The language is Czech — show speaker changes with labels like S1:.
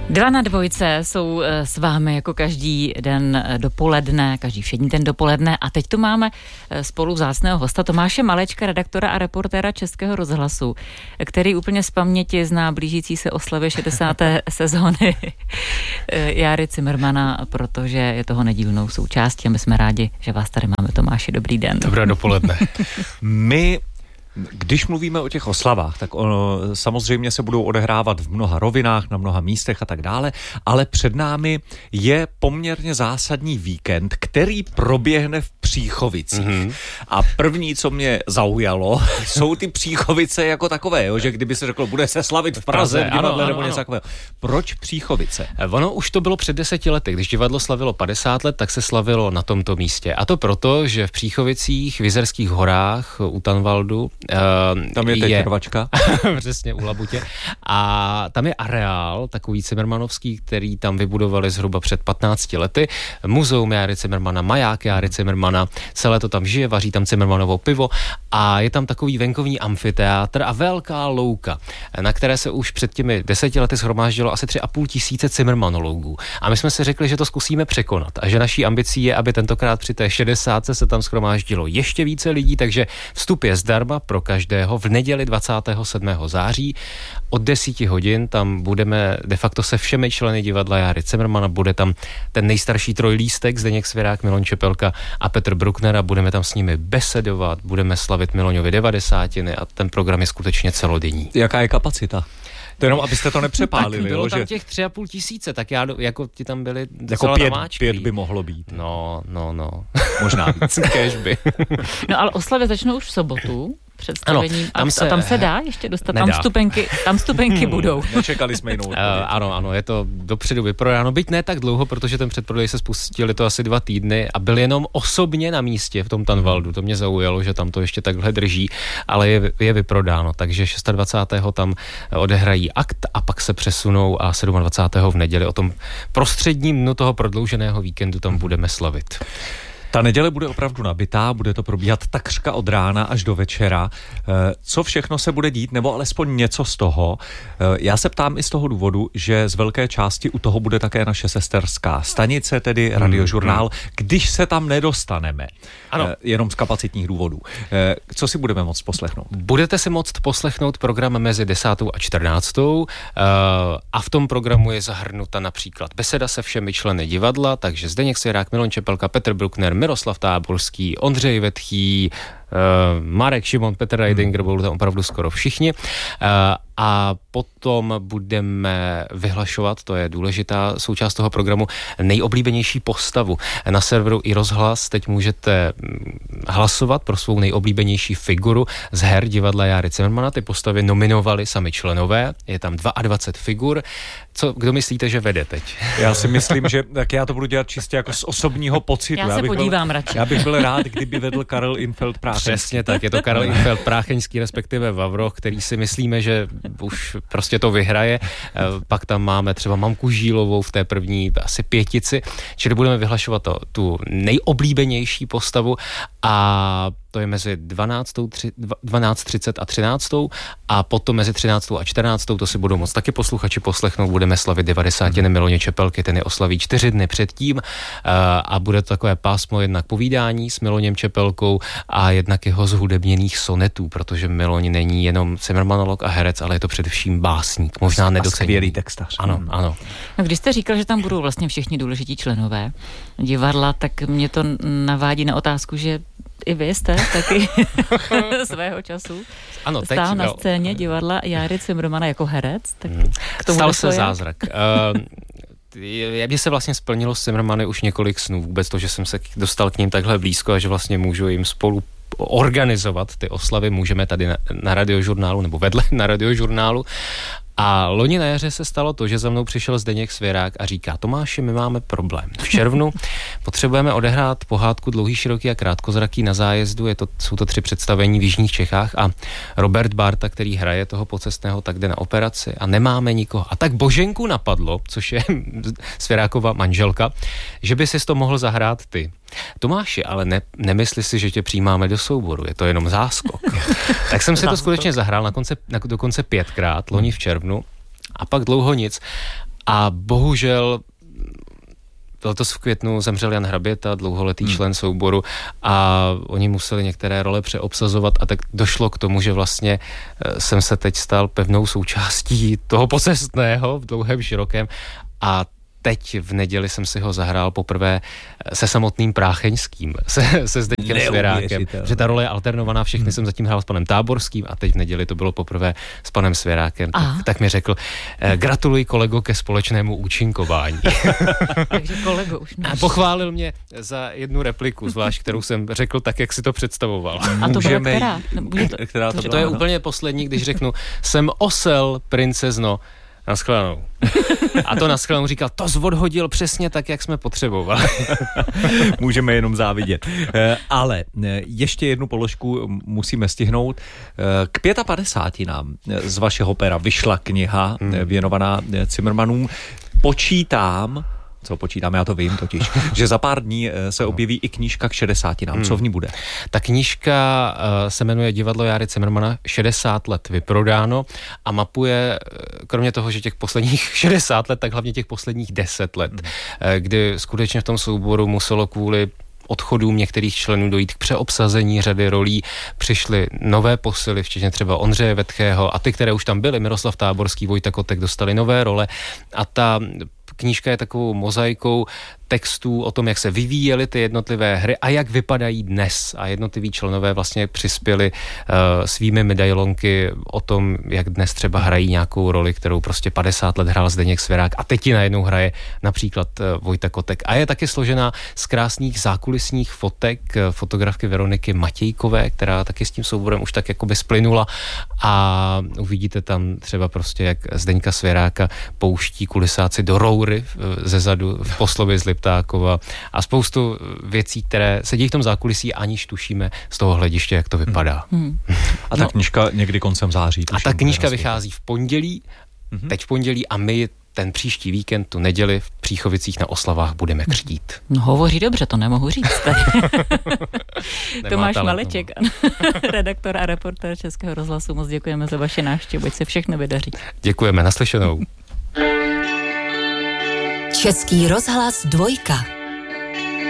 S1: Dva na dvojce jsou s vámi jako každý den dopoledne, každý všední den dopoledne a teď tu máme spolu vzácného hosta Tomáše Malečka, redaktora a reportéra Českého rozhlasu, který úplně z paměti zná blížící se oslavě 60. sezóny Járy Cimrmana, protože je toho nedílnou součástí a my jsme rádi, že vás tady máme. Tomáši, dobrý den.
S2: Dobré dopoledne. Když mluvíme o těch oslavách, tak samozřejmě se budou odehrávat v mnoha rovinách, na mnoha místech a tak dále, ale před námi je poměrně zásadní víkend, který proběhne v Příchovicích. Mm-hmm. A první, co mě zaujalo, jsou ty Příchovice jako takové, jo? Že kdyby se řeklo, bude se slavit v Praze, v divadle nebo něco takového. Proč Příchovice?
S3: Ono už to bylo před 10 lety, když divadlo slavilo 50 let, tak se slavilo na tomto místě. A to proto, že v Příchovicích, v Jizerských horách, u Tanvaldu,
S2: tam je teď rvačka.
S3: Přesně, u Labutě. A tam je areál, takový cimrmanovský, který tam vybudovali zhruba před 15 lety. Muzeum Járy Cimrmana, maják Járy Cimrmana, celé to tam žije, vaří tam Cimrmanovo pivo a je tam takový venkovní amfiteátr a velká louka, na které se už před těmi 10 lety shromáždilo asi 3,5 tisíce cimrmanologů. A my jsme si řekli, že to zkusíme překonat a že naší ambicí je, aby tentokrát při té 60 se tam shromáždilo ještě více lidí, takže vstup je zdarma pro každého v neděli 27. září od 10 hodin. Tam budeme de facto se všemi členy divadla Járy Cimrmana, bude tam ten nejstarší trojlístek Zdeněk Svěrák, Miloň Čepelka a Petr Bruckner a budeme tam s nimi besedovat, budeme slavit Miloňovi 90. a ten program je skutečně celodenní.
S2: Jaká je kapacita? To jenom, abyste to nepřepálili.
S3: Tak bylo
S2: jo,
S3: tam
S2: že...
S3: těch 3,5 tisíce, tak já, jako ti tam byli
S2: jako 5 by mohlo být.
S3: No.
S2: Možná víc.
S3: Kežby.
S1: No ale oslavy začnou už v sobotu. Představením.
S3: Ano,
S1: tam se dá ještě dostat?
S3: Nedá.
S1: Tam vstupenky budou.
S2: Nečekali jsme jinou odpověď.
S3: Ano, je to dopředu vyprodáno. Byť ne tak dlouho, protože ten předprodej se spustili to asi 2 týdny a byl jenom osobně na místě v tom Tanvaldu. To mě zaujalo, že tam to ještě takhle drží, ale je vyprodáno. Takže 26. tam odehrají akt a pak se přesunou a 27. v neděli o tom prostředním dnu toho prodlouženého víkendu tam budeme slavit.
S2: Ta neděle bude opravdu nabitá, bude to probíhat takřka od rána až do večera. Co všechno se bude dít, nebo alespoň něco z toho? Já se ptám i z toho důvodu, že z velké části u toho bude také naše sesterská stanice, tedy Radiožurnál, když se tam nedostaneme. Ano. Jenom z kapacitních důvodů. Co si budeme moct poslechnout?
S3: Budete si moct poslechnout program mezi 10. a 14. A v tom programu je zahrnuta například beseda se všemi členy divadla, takže Zdeněk Svěrák, Miloň Čepelka, Petr Bruckner, Miroslav Táborský, Ondřej Vetchý, Marek Šimon, Petr Reidinger, budou tam opravdu skoro všichni. A potom budeme vyhlašovat, to je důležitá součást toho programu, nejoblíbenější postavu. Na serveru i Rozhlas teď můžete hlasovat pro svou nejoblíbenější figuru z her divadla Járy Cimrmana. Ty postavy nominovali sami členové, je tam 22 figur. Kdo myslíte, že vede teď?
S2: Já si myslím, že tak já to budu dělat čistě jako z osobního pocitu.
S1: Já se podívám radši.
S2: Já bych byl rád, kdyby vedl Karel Infeld Prácheňský.
S3: Přesně tak, je to Karel Infeld Prácheňský, respektive Vavroch, který si myslíme, že už prostě to vyhraje. Pak tam máme třeba Mamku Žílovou v té první asi 5, čili budeme vyhlašovat tu nejoblíbenější postavu a to je mezi 12:30 a 13. a potom mezi 13. a 14. to si budou moct taky posluchači poslechnout. Budeme slavit 90. Miloně Čepelky, ten je oslaví 4 dny předtím a bude to takové pásmo jednak povídání s Miloněm Čepelkou a jednak jeho zhudebněných sonetů, protože Miloň není jenom cimrmanolog a herec, ale je to především básník, možná nedoceněný.
S2: Skvělý textař.
S3: Ano.
S1: No, když jste říkal, že tam budou vlastně všichni důležití členové divadla, tak mě to navádí na otázku, že i vy jste taky svého času stál na scéně divadla Járy Cimrmana jako herec. Tak k tomu
S3: stal se zázrak. Mně se vlastně splnilo s Cimrmany už několik snů. Vůbec to, že jsem se dostal k ním takhle blízko a že vlastně můžu jim spolu organizovat ty oslavy. Můžeme tady na Radiožurnálu nebo vedle na Radiožurnálu. A loni na jaře se stalo to, že za mnou přišel Zdeněk Svěrák a říká: Tomáši, my máme problém. V červnu potřebujeme odehrát pohádku Dlouhý, široký a krátkozraký na zájezdu. Jsou to 3 představení v jižních Čechách a Robert Bárta, který hraje toho pocestného, tak jde na operaci a nemáme nikoho. A tak Boženku napadlo, což je Svěrákova manželka, že by si to mohl zahrát ty. Tomáši, ale nemysli si, že tě přijímáme do souboru, je to jenom záskok. Tak jsem si to skutečně zahrál dokonce 5krát, loni v červnu, a pak dlouho nic. A bohužel letos v květnu zemřel Jan Hraběta, dlouholetý člen souboru, a oni museli některé role přeobsazovat a tak došlo k tomu, že vlastně jsem se teď stal pevnou součástí toho pocestného v dlouhém širokém a teď v neděli jsem si ho zahrál poprvé se samotným Prácheňským, se Zdeňkem Svěrákem, že ta role je alternovaná, všechny jsem zatím hrál s panem Táborským a teď v neděli to bylo poprvé s panem Svěrákem. Tak mi řekl, gratuluji kolego ke společnému účinkování.
S1: Takže kolego už
S3: a pochválil mě za jednu repliku, zvlášť kterou jsem řekl tak, jak si to představoval.
S1: A to byla která?
S3: To je úplně poslední, když řeknu, jsem osel, princezno, naschledanou. A to naschledanou říkal, to odhodil přesně tak, jak jsme potřebovali.
S2: Můžeme jenom závidět. Ale ještě jednu položku musíme stihnout. K 55 z vašeho pera vyšla kniha věnovaná Cimrmanům. Počítám, já to vím totiž, že za pár dní se objeví i knížka k 60. Co v ní bude?
S3: Ta knížka se jmenuje Divadlo Járy Cimrmana 60 let vyprodáno a mapuje, kromě toho, že těch posledních 60 let, tak hlavně těch posledních 10 let, kdy skutečně v tom souboru muselo kvůli odchodům některých členů dojít k přeobsazení řady rolí, přišly nové posily, včetně třeba Ondřeje Vetchého a ty, které už tam byly, Miroslav Táborský, Vojta Kotek, dostali nové role a ta knížka je takovou mozaikou textů o tom, jak se vyvíjely ty jednotlivé hry a jak vypadají dnes. A jednotliví členové vlastně přispěli svými medailonky o tom, jak dnes třeba hrají nějakou roli, kterou prostě 50 let hrál Zdeněk Svěrák a teď ji najednou hraje například Vojta Kotek. A je taky složená z krásných zákulisních fotek fotografky Veroniky Matějkové, která taky s tím souborem už tak jakoby splynula a uvidíte tam třeba prostě, jak Zdeňka Svěráka pouští kulisáci do roury zezadu v poslově z Liptákova a spoustu věcí, které se dějí v tom zákulisí, aniž tušíme z toho hlediště, jak to vypadá.
S2: A ta knížka někdy koncem září.
S3: A ta knížka vychází v pondělí, teď v pondělí a my ten příští víkend, tu neděli v Příchovicích na oslavách budeme křtít.
S1: No, hovoří dobře, to nemohu říct. Tomáš Maleček, redaktor a reportér Českého rozhlasu. Moc děkujeme za vaši návštěvu, ať se všechno vydaří.
S3: Děkujeme, naslyšenou.
S4: Český rozhlas 2.